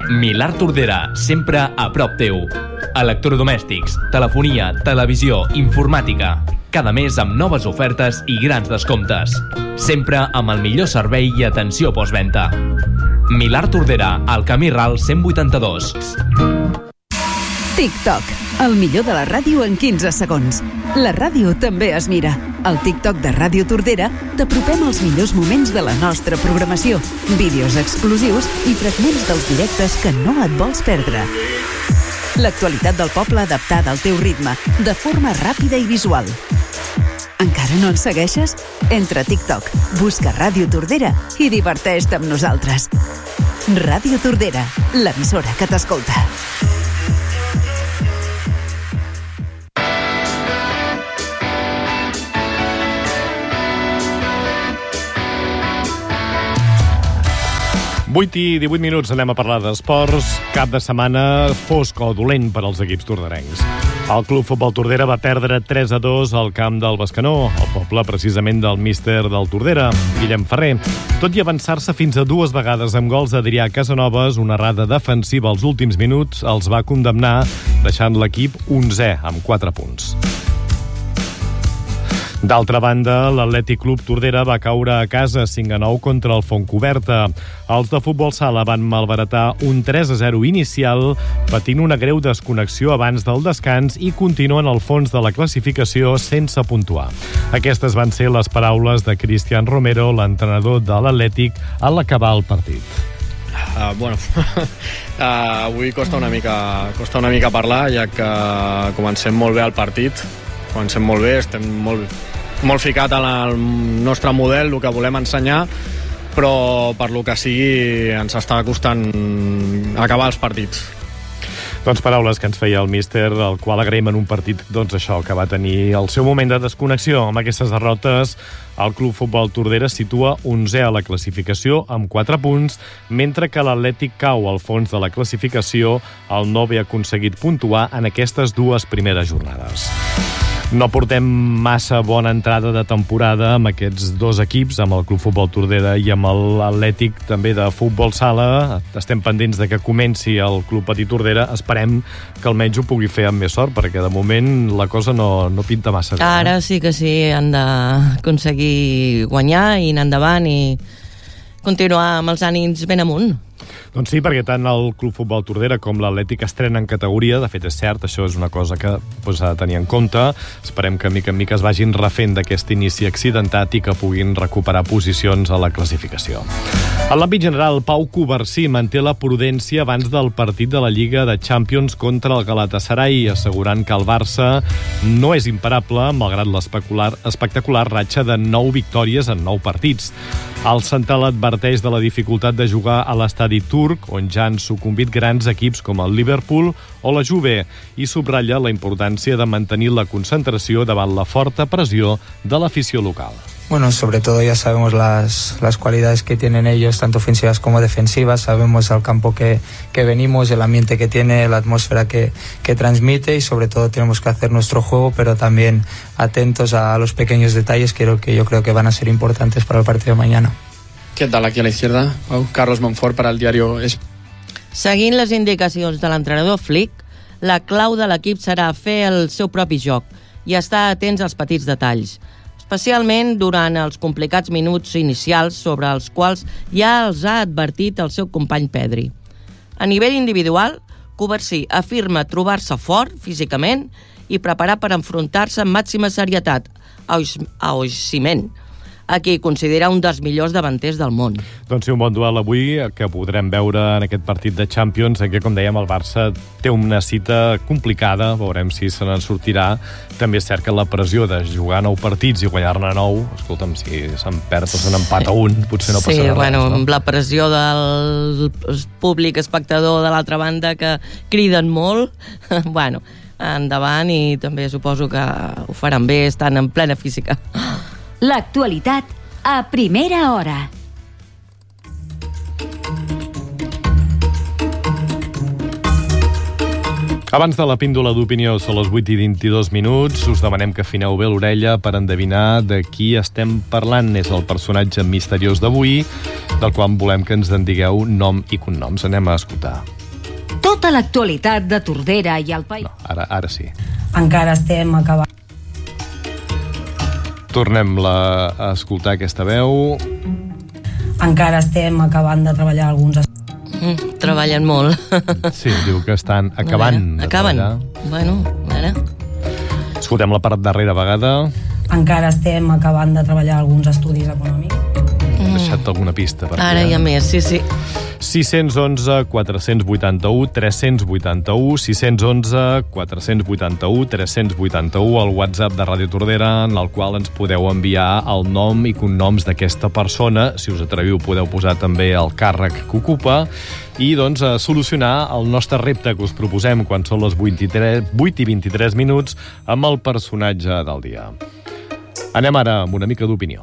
Milà Tordera, sempre a prop teu. Electrodomèstics, telefonia, televisió, informàtica. Cada mes amb noves ofertes i grans descomptes. Sempre amb el millor servei i atenció postventa. Milà Tordera, al Camí Ral 182. TikTok, el millor de la ràdio en 15 segons. La ràdio també es mira. Al TikTok de Ràdio Tordera t'apropem els millors moments de la nostra programació, vídeos exclusius i fragments dels directes que no et vols perdre. L'actualitat del poble adaptada al teu ritme, de forma ràpida i visual. Encara no ens segueixes? Entra a TikTok, busca Ràdio Tordera i diverteix-te amb nosaltres. Ràdio Tordera, l'emissora que t'escolta. Vuit i 18 minuts, anem a parlar d'esports. Cap de setmana fosc o dolent per als equips torderencs. El Club Futbol Tordera va perdre 3-2 al camp del Bescanó, el poble precisament del míster del Tordera, Guillem Ferrer. Tot i avançar-se fins a 2 vegades amb gols d'Adrià Casanovas, una errada defensiva als últims minuts els va condemnar, deixant l'equip 11è amb 4 punts. D'altra banda, l'Atlètic Club Tordera va caure a casa 5-9 contra el Fontcoberta. Els de futbol sala van malbaratar un 3-0 inicial, patint una greu desconnexió abans del descans i continuen al fons de la classificació sense puntuar. Aquestes van ser les paraules de Cristian Romero, l'entrenador de l'Atlètic, a l'acabar el partit. Avui costa una mica parlar, ja que comencem molt bé el partit. Comencem molt bé, estem molt ficat en el nostre model, el que volem ensenyar, però per lo que sigui ens està costant acabar els partits. Doncs paraules que ens feia el míster, el qual agraïm en un partit, que va tenir el seu moment de desconnexió. Amb aquestes derrotes, el Club Futbol Tordera situa 11è a la classificació amb 4 punts, mentre que l'Atlètic cau al fons de la classificació al no haver aconseguit puntuar en aquestes 2 primeres jornades. No portem massa bona entrada de temporada amb aquests 2 equips, amb el Club Futbol Tordera i amb l'Atlètic també de futbol sala. Estem pendents de que comenci el Club Petit Tordera. Esperem que almenys ho pugui fer amb més sort, perquè de moment la cosa no pinta massa bé. Ara sí que sí, han d'aconseguir guanyar i anar endavant i continuar amb els ànims ben amunt. Doncs sí, perquè tant el Club Futbol Tordera com l'Atlètic estrenen categoria. De fet, és cert, això és una cosa que s'ha de tenir en compte. Esperem que mica en mica es vagin refent d'aquest inici accidentat i que puguin recuperar posicions a la classificació. En l'àmbit general, Pau Covarsí manté la prudència abans del partit de la Lliga de Champions contra el Galatasaray, assegurant que el Barça no és imparable, malgrat l'espectacular ratxa de 9 victòries en 9 partits. El central adverteix de la dificultat de jugar a l'estadi turc, on ja han sucumbit grans equips com el Liverpool o la Juve, i subratlla la importància de mantenir la concentració davant la forta pressió de l'afició local. Bueno, sobre todo ya sabemos las cualidades que tienen ellos, tanto ofensivas como defensivas. Sabemos el campo que venimos, el ambiente que tiene, la atmósfera que transmite, y sobre todo tenemos que hacer nuestro juego, pero también atentos a los pequeños detalles que yo creo que van a ser importantes para el partido de mañana. ¿Qué tal aquí a la izquierda? Carlos Monfort para el diario Es. Seguint les indicacions de l'entrenador Flick, la clau de l'equip serà fer el seu propi joc i estar atents als petits detalls, especialment durant els complicats minuts inicials sobre els quals ja els ha advertit el seu company Pedri. A nivell individual, Covarsí afirma trobar-se fort físicament i preparar per enfrontar-se amb màxima serietat a Osimhen, a qui considera un dels millors davanters del món. Doncs sí, un bon duel avui que podrem veure en aquest partit de Champions, en què, com dèiem, el Barça té una cita complicada, veurem si se n'en sortirà. També és cert que la pressió de jugar 9 partits i guanyar-ne 9, escolta'm, si se'n perd o se n'empata un, potser no passarà res. Sí, no? Amb la pressió del públic espectador de l'altra banda, que criden molt, endavant, i també suposo que ho faran bé, estan en plena física. L'actualitat a primera hora. Abans de la píndola d'opinió, són les 8:22, us demanem que afineu bé l'orella per endevinar de qui estem parlant. És el personatge misteriós d'avui, del qual volem que ens en digueu nom i cognoms. Anem a escoltar. Tota l'actualitat de Tordera i el país. No, ara sí. Encara estem acabant. Tornem a escoltar aquesta veu. Encara estem acabant de treballar alguns... Treballen molt. Sí, diu que estan acabant de treballar. Bueno, ara. Escoltem-la per darrera vegada. Encara estem acabant de treballar alguns estudis econòmics. He deixat alguna pista. Ara hi ha més, sí. 611 481 381 611 481 381 al WhatsApp de Ràdio Tordera, en el qual ens podeu enviar el nom i cognoms d'aquesta persona. Si us atreviu, podeu posar també el càrrec que ocupa i doncs solucionar el nostre repte que us proposem quan són les 8:23 amb el personatge del dia. Anem ara amb una mica d'opinió.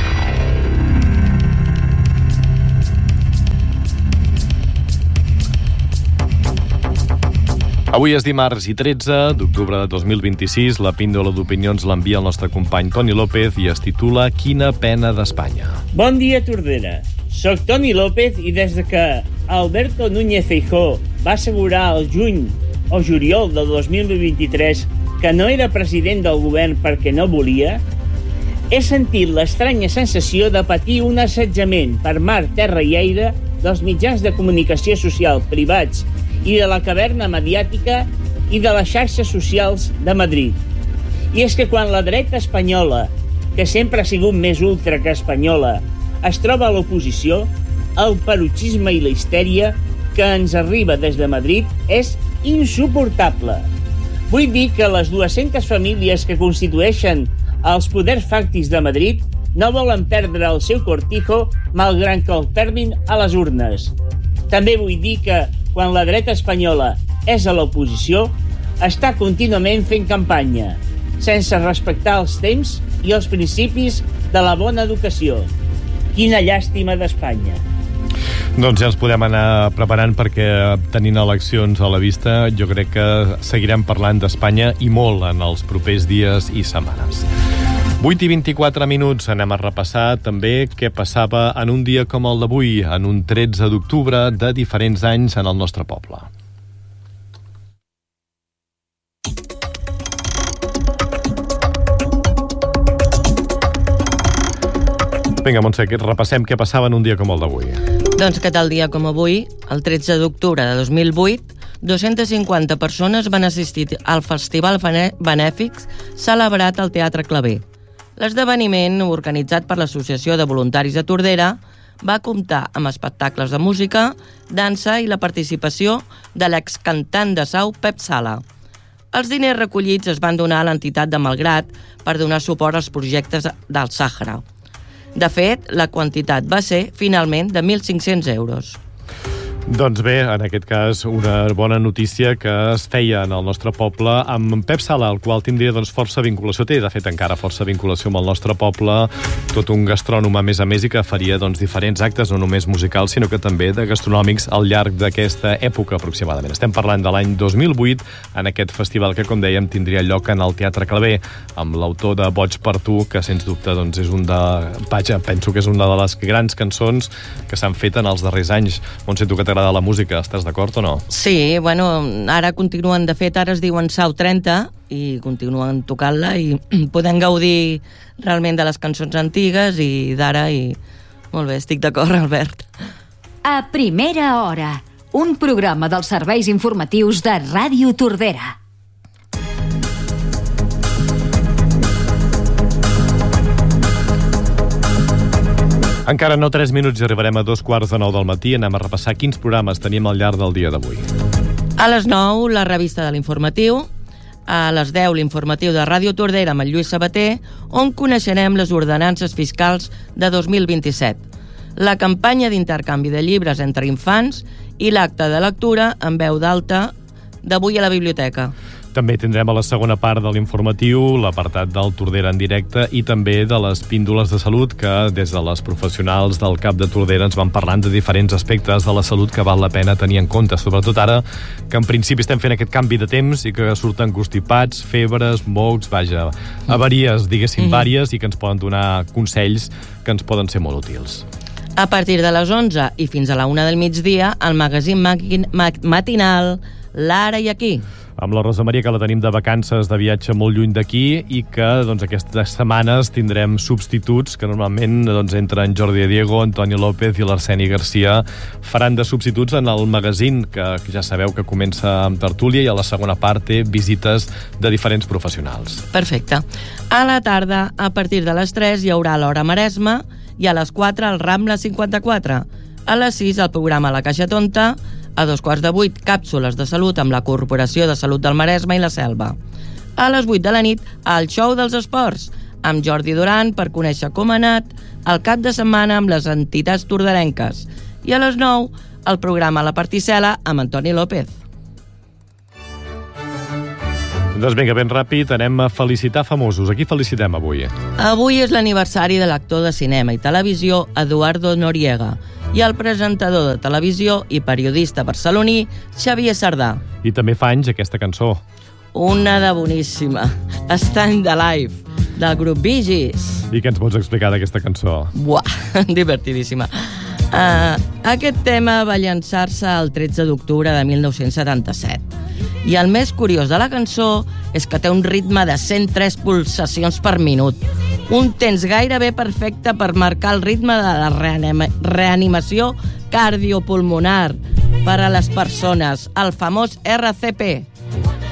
Avui és dimarts i 13 d'octubre de 2026. La píndola d'opinions l'envia el nostre company Toni López i es titula Quina pena d'Espanya. Bon dia, Tordera. Soc Toni López i des que Alberto Núñez Feijóo va assegurar el juny o juliol del 2023 que no era president del govern perquè no volia, he sentit l'estranya sensació de patir un assetjament per mar, terra i aire dels mitjans de comunicació social privats i de la caverna mediàtica i de les xarxes socials de Madrid. I és que quan la dreta espanyola, que sempre ha sigut més ultra que espanyola, es troba a l'oposició, el paroxisme i la histèria que ens arriba des de Madrid és insuportable. Vull dir que les 200 famílies que constitueixen els poders fàctics de Madrid no volen perdre el seu cortijo malgrat que el perdin a les urnes. També vull dir que quan la dreta espanyola és a l'oposició, està contínuament fent campanya, sense respectar els temps i els principis de la bona educació. Quina llàstima d'Espanya. Doncs ja ens podem anar preparant perquè tenint eleccions a la vista jo crec que seguirem parlant d'Espanya i molt en els propers dies i setmanes. 8:24, anem a repassar també què passava en un dia com el d'avui, en un 13 d'octubre de diferents anys en el nostre poble. Vinga, Montse, repassem què passava en un dia com el d'avui. Doncs que tal dia com avui, el 13 d'octubre de 2008, 250 persones van assistir al Festival Benèfic celebrat al Teatre Claver. L'esdeveniment, organitzat per l'Associació de Voluntaris de Tordera, va comptar amb espectacles de música, dansa i la participació de l'excantant de Sau, Pep Sala. Els diners recollits es van donar a l'entitat de Malgrat per donar suport als projectes del Sàhara. De fet, la quantitat va ser, finalment, de 1.500 euros. Doncs bé, en aquest cas, una bona notícia que es feia en el nostre poble amb Pep Sala, el qual tindria força vinculació, té de fet encara força vinculació amb el nostre poble, tot un gastrònom a més i que faria diferents actes, no només musicals, sinó que també de gastronòmics al llarg d'aquesta època aproximadament. Estem parlant de l'any 2008, en aquest festival que, com dèiem, tindria lloc en el Teatre Claver, amb l'autor de Boig per tu, que sens dubte és penso que és una de les grans cançons que s'han fet en els darrers anys. Montse, tu que t'agrada la música, estàs d'acord o no? Sí, ara continuen, de fet, ara es diuen Sau 30 i continuen tocant-la i podem gaudir realment de les cançons antigues i d'ara i... Molt bé, estic d'acord, Albert. A primera hora, un programa dels serveis informatius de Ràdio Tordera. Encara no 3 minuts i arribarem a 9:15 del matí. Anem a repassar quins programes tenim al llarg del dia d'avui. A les 9, la revista de l'informatiu. A les 10, l'informatiu de Ràdio Tordera amb el Lluís Sabater, on coneixerem les ordenances fiscals de 2027. La campanya d'intercanvi de llibres entre infants i l'acte de lectura en veu d'alta d'avui a la biblioteca. També tindrem a la segona part de l'informatiu l'apartat del Tordera en directe i també de les píndoles de salut que des de les professionals del CAP de Tordera ens van parlant de diferents aspectes de la salut que val la pena tenir en compte, sobretot ara que en principi estem fent aquest canvi de temps i que surten constipats, febres, mocs, vaja, avaries, diguéssim, vàries, i que ens poden donar consells que ens poden ser molt útils. A partir de les 11 i fins a la 1 del migdia, el magazín matinal L'Ara i Aquí. Amb la Rosa Maria, que la tenim de vacances, de viatge molt lluny d'aquí, i que doncs, aquestes setmanes tindrem substituts que normalment entren Jordi Diego, Antoni López i l'Arseni Garcia. Faran de substituts en el magazín, que ja sabeu que comença amb tertúlia, i a la segona part té visites de diferents professionals. Perfecte. A la tarda, a partir de les 3, hi haurà l'Hora Maresma, i a les 4 el Rambla 54. A les 6 el programa La Caixa Tonta, a 7:15 càpsules de salut amb la Corporació de Salut del Maresme i la Selva. A les 8 de la nit el Show dels Esports, amb Jordi Duran per conèixer com ha anat el cap de setmana amb les entitats tordarenques. I a les 9 el programa La Particel·la amb Antoni López. Doncs vinga, ben ràpid, anem a felicitar famosos. A qui felicitem avui? Avui és l'aniversari de l'actor de cinema i televisió Eduardo Noriega i el presentador de televisió i periodista barceloní Xavier Sardà. I també fa anys aquesta cançó. Una de boníssima, Stand Alive, del grup Bee Gees. I què ens pots explicar d'aquesta cançó? Buah, divertidíssima. Aquest tema va llançar-se el 13 d'octubre de 1977. I el més curiós de la cançó és que té un ritme de 103 pulsacions per minut. Un temps gairebé perfecte per marcar el ritme de la reanimació cardiopulmonar per a les persones, el famós RCP.